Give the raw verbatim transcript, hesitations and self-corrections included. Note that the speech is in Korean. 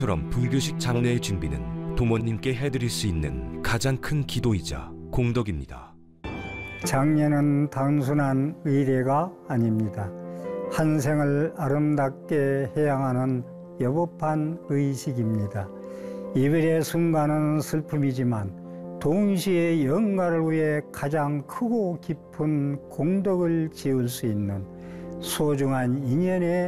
처럼 불교식 장례의 준비는 부모님께 해드릴 수 있는 가장 큰 기도이자 공덕입니다. 장례는 단순한 의례가 아닙니다. 한 생을 아름답게 해양하는 여법한 의식입니다. 이별의 순간은 슬픔이지만 동시에 영가를 위해 가장 크고 깊은 공덕을 지을 수 있는 소중한 인연의